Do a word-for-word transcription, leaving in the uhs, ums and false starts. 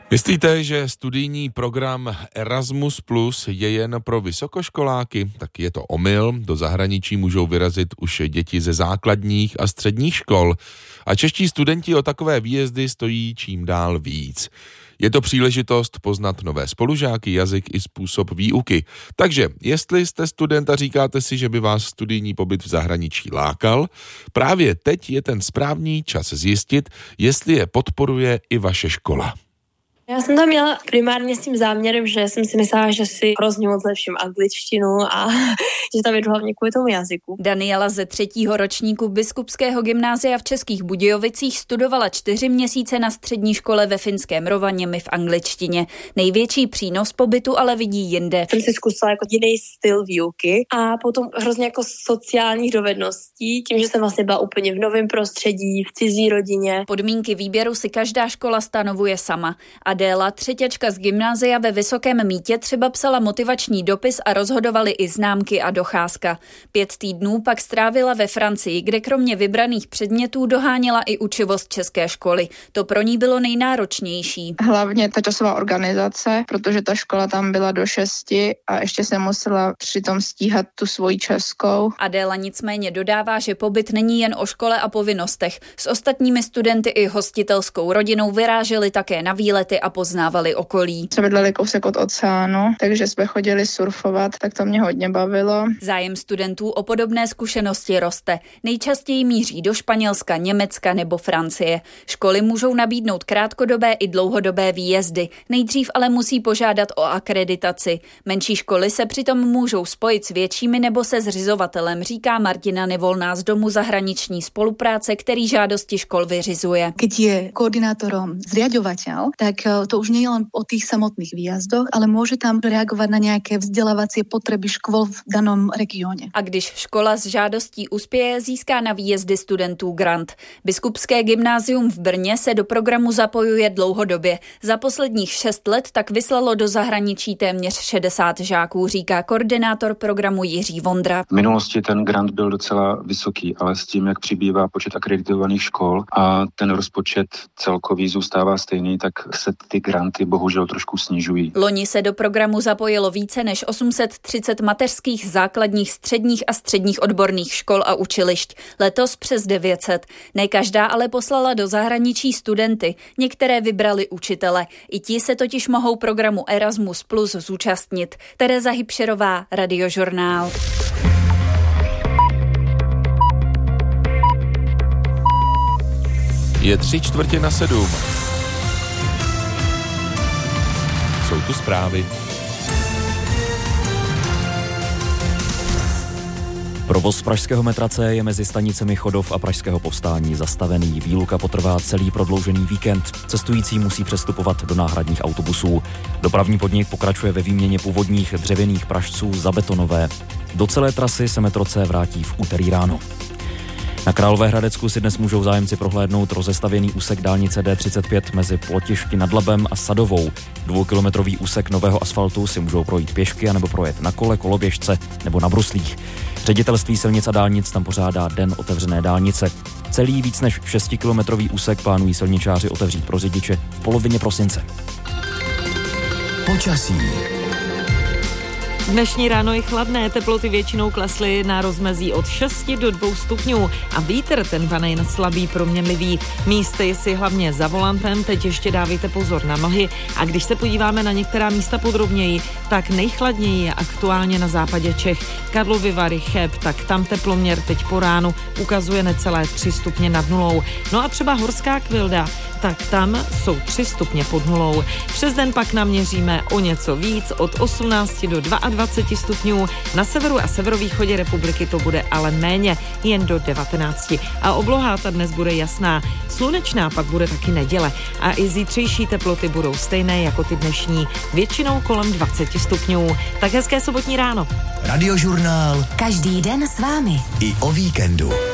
Myslíte, že studijní program Erasmus Plus je jen pro vysokoškoláky? Tak je to omyl. Do zahraničí můžou vyrazit už děti ze základních a středních škol. A čeští studenti o takové výjezdy stojí čím dál víc. Je to příležitost poznat nové spolužáky, jazyk i způsob výuky. Takže, jestli jste student a říkáte si, že by vás studijní pobyt v zahraničí lákal, právě teď je ten správný čas zjistit, jestli je podporuje i vaše škola. Já jsem tam měla primárně s tím záměrem, že jsem si myslela, že si hrozně moc lepším angličtinu a že tam jdu hlavně kvůli tomu jazyku. Daniela ze třetího ročníku Biskupského gymnázia v Českých Budějovicích studovala čtyři měsíce na střední škole ve finském Rovaniemi v angličtině. Největší přínos pobytu ale vidí jinde. Jsem si zkusila jako jiný styl výuky a potom hrozně jako sociálních dovedností, tím, že jsem vlastně byla úplně v novém prostředí, v cizí rodině. Podmínky výběru si každá škola stanovuje sama. Adéla, třeťačka z gymnázia ve Vysokém Mýtě, třeba psala motivační dopis a rozhodovaly i známky a docházka. Pět týdnů pak strávila ve Francii, kde kromě vybraných předmětů doháněla i učivost české školy. To pro ní bylo nejnáročnější. Hlavně ta časová organizace, protože ta škola tam byla do šesti a ještě jsem musela přitom stíhat tu svoji českou. Adéla nicméně dodává, že pobyt není jen o škole a povinnostech. S ostatními studenty i hostitelskou rodinou vyráželi také na výlety a poznávali okolí. Jsme bydleli kousek od oceánu, takže jsme chodili surfovat, tak to mě hodně bavilo. Zájem studentů o podobné zkušenosti roste. Nejčastěji míří do Španělska, Německa nebo Francie. Školy můžou nabídnout krátkodobé i dlouhodobé výjezdy. Nejdřív ale musí požádat o akreditaci. Menší školy se přitom můžou spojit s většími nebo se zřizovatelem, říká Martina Nevolná z Domu zahraniční spolupráce, který žádosti škol vyřizuje. Keď je koordinátorom zriaďovateľ, tak to už nie je len o tých samotných výjazdoch, ale môže tam reagovať na nejaké vzdelávacie potreby škôl v danom regióne. A když škola s žádostí uspěje, získá na výjezdy studentů grant. Biskupské gymnázium v Brně se do programu zapojuje dlouhodobě. Za posledních šest let tak vyslalo do zahraničí téměř šedesát žáků, říká koordinátor programu Jiří Vondra. V minulosti ten grant byl docela vysoký, ale s tím, jak přibývá počet akreditovaných škol a ten rozpočet celkový zůstává stejný, tak se ty granty bohužel trošku snižují. Loni se do programu zapojilo více než osm set třicet mateřských, základních, středních a středních odborných škol a učilišť. Letos přes devět set. Ne každá ale poslala do zahraničí studenty. Některé vybrali učitele. I ti se totiž mohou programu Erasmus Plus zúčastnit. Tereza Hybšerová, Radiožurnál. Je tři čtvrtě na sedm. Jsou tu zprávy. Provoz z pražského metra C je mezi stanicemi Chodov a Pražského Povstání zastavený. Výluka potrvá celý prodloužený víkend. Cestující musí přestupovat do náhradních autobusů. Dopravní podnik pokračuje ve výměně původních dřevěných pražců za betonové. Do celé trasy se metro C vrátí v úterý ráno. Na Královéhradecku si dnes můžou zájemci prohlédnout rozestavěný úsek dálnice D třicet pět mezi Plotišti nad Labem a Sadovou. Dvoukilometrový úsek nového asfaltu si můžou projít pěšky anebo projet na kole, koloběžce nebo na bruslích. Ředitelství silnic a dálnic tam pořádá Den otevřené dálnice. Celý víc než šestikilometrový úsek plánují silničáři otevřít pro řidiče v polovině prosince. Počasí. Dnešní ráno je chladné, teploty většinou klesly na rozmezí od šesti do dvou stupňů a vítr ten vane jen slabý, proměnlivý. Místy si hlavně za volantem, teď ještě dávejte pozor na nohy a když se podíváme na některá místa podrobněji, tak nejchladněji je aktuálně na západě Čech. Karlovy Vary, Cheb, tak tam teploměr teď po ránu ukazuje necelé tři stupně nad nulou. No a třeba Horská Kvilda, tak tam jsou tři stupně pod nulou. Přes den pak naměříme o něco víc, od osmnácti do dvaceti dvou stupňů. Na severu a severovýchodě republiky to bude ale méně, jen do devatenácti. A obloha ta dnes bude jasná. Slunečná pak bude taky neděle. A i zítřejší teploty budou stejné jako ty dnešní, většinou kolem dvaceti stupňů. Tak hezké sobotní ráno. Radiožurnál. Každý den s vámi. I o víkendu.